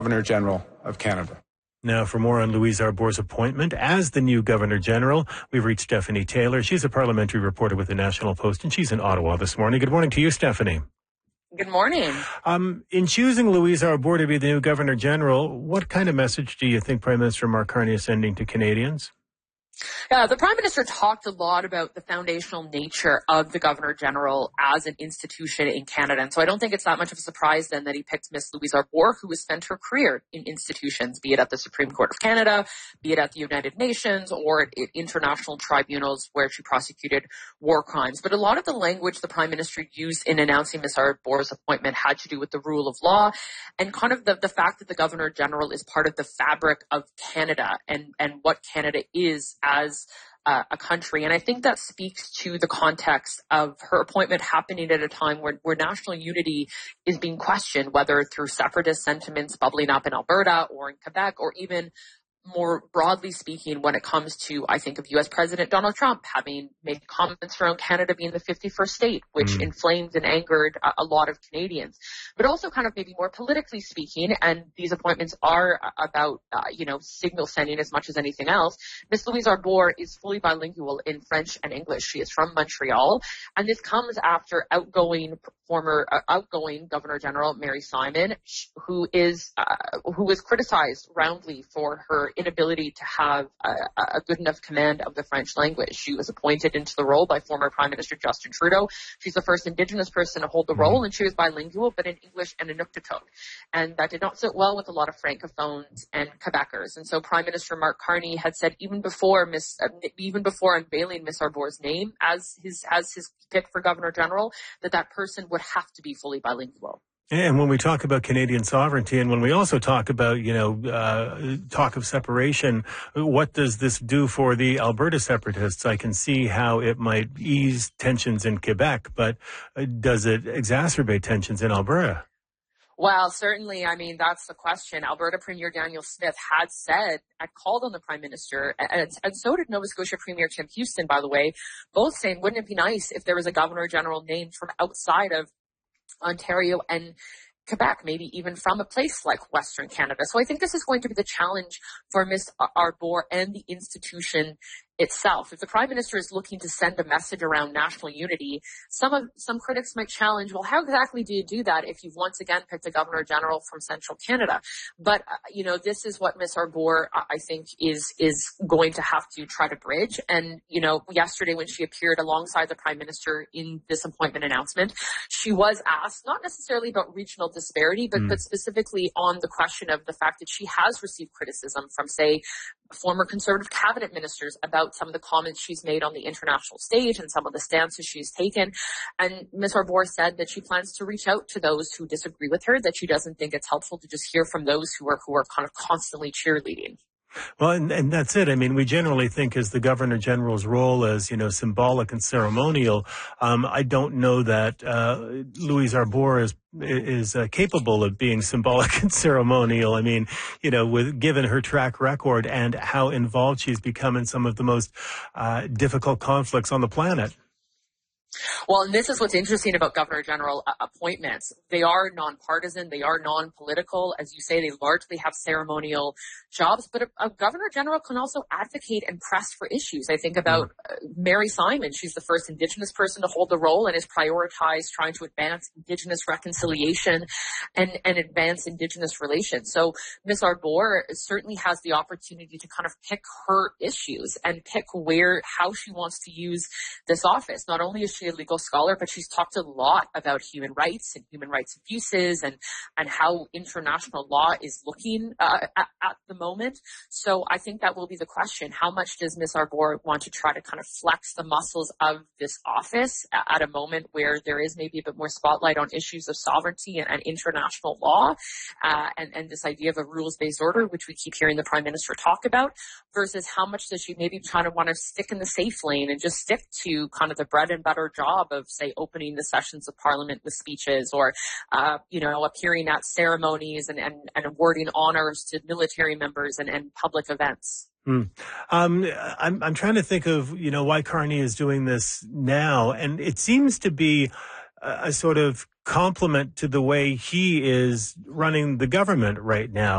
Governor General of Canada. Now, for more on Louise Arbour's appointment as the new Governor General, we've reached Stephanie Taylor. She's a parliamentary reporter with the National Post, and she's in Ottawa this morning. Good morning to you, Stephanie. Good morning. In choosing Louise Arbour to be the new Governor General, what kind of message do you think Prime Minister Mark Carney is sending to Canadians? The Prime Minister talked a lot about the foundational nature of the Governor General as an institution in Canada. And so I don't think it's that much of a surprise then that he picked Miss Louise Arbour, who has spent her career in institutions, be it at the Supreme Court of Canada, be it at the United Nations, or at international tribunals where she prosecuted war crimes. But a lot of the language the Prime Minister used in announcing Miss Arbour's appointment had to do with the rule of law and kind of the fact that the Governor General is part of the fabric of Canada and what Canada is as a country. And I think that speaks to the context of her appointment happening at a time where national unity is being questioned, whether through separatist sentiments bubbling up in Alberta or in Quebec, or even more broadly speaking, when it comes to, I think, of U.S. President Donald Trump having made comments around Canada being the 51st state, which inflamed and angered a lot of Canadians. But also kind of maybe more politically speaking, and these appointments are about, signal sending as much as anything else. Miss Louise Arbour is fully bilingual in French and English. She is from Montreal. And this comes after former outgoing Governor General Mary Simon, who was criticized roundly for her inability to have a good enough command of the French language. She was appointed into the role by former Prime Minister Justin Trudeau. She's the first Indigenous person to hold the role, and she was bilingual, but in English and Inuktitut. And that did not sit well with a lot of Francophones and Quebecers. And so Prime Minister Mark Carney had said even before unveiling Miss Arbour's name as his pick for Governor General, that person would have to be fully bilingual. And when we talk about Canadian sovereignty, and when we also talk about, talk of separation, what does this do for the Alberta separatists? I can see how it might ease tensions in Quebec, but does it exacerbate tensions in Alberta? Well, certainly. I mean, that's the question. Alberta Premier Daniel Smith had called on the Prime Minister, and so did Nova Scotia Premier Tim Houston, by the way, both saying, wouldn't it be nice if there was a Governor General named from outside of Ontario and Quebec, maybe even from a place like Western Canada. So I think this is going to be the challenge for Miss Arbour and the institution itself. If the Prime Minister is looking to send a message around national unity, some critics might challenge, well, how exactly do you do that if you've once again picked a Governor General from Central Canada? But, this is what Miss Arbour, I think, is going to have to try to bridge. And, yesterday when she appeared alongside the Prime Minister in this appointment announcement, she was asked not necessarily about regional disparity, but specifically on the question of the fact that she has received criticism from, say, former Conservative cabinet ministers about some of the comments she's made on the international stage and some of the stances she's taken. And Ms. Arbour said that she plans to reach out to those who disagree with her, that she doesn't think it's helpful to just hear from those who are kind of constantly cheerleading. Well, and that's it. I mean, we generally think as the Governor General's role as, symbolic and ceremonial. I don't know that Louise Arbour is capable of being symbolic and ceremonial. I mean, given her track record and how involved she's become in some of the most difficult conflicts on the planet. Well, and this is what's interesting about Governor General appointments. They are nonpartisan. They are non-political. As you say, they largely have ceremonial jobs. But a Governor General can also advocate and press for issues. I think about Mary Simon. She's the first Indigenous person to hold the role and has prioritized trying to advance Indigenous reconciliation and advance Indigenous relations. So Ms. Arbour certainly has the opportunity to kind of pick her issues and pick how she wants to use this office. Not only is she a legal scholar, but she's talked a lot about human rights and human rights abuses and how international law is looking at the moment. So I think that will be the question. How much does Ms. Arbour want to try to kind of flex the muscles of this office at a moment where there is maybe a bit more spotlight on issues of sovereignty and international law and this idea of a rules-based order, which we keep hearing the Prime Minister talk about, versus how much does she maybe kind of want to stick in the safe lane and just stick to kind of the bread and butter job of, say, opening the sessions of Parliament with speeches or, appearing at ceremonies and awarding honors to military members and public events. I'm trying to think of, why Carney is doing this now. And it seems to be a sort of complement to the way he is running the government right now.